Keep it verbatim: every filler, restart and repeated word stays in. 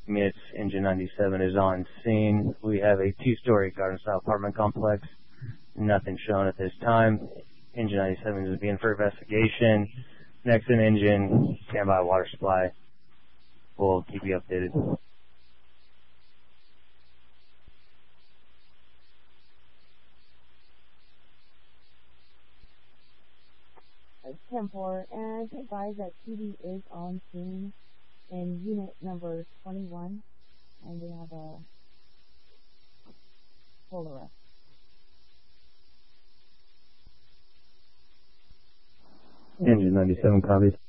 Minutes, Engine ninety-seven is on scene. We have a two-story garden-style apartment complex. Nothing shown at this time. Engine ninety-seven is being for investigation. Next in engine, standby water supply. We'll keep you updated. ten four, and advise that T D is on scene in unit number twenty-one, and we have a full arrest. Engine ninety-seven copies.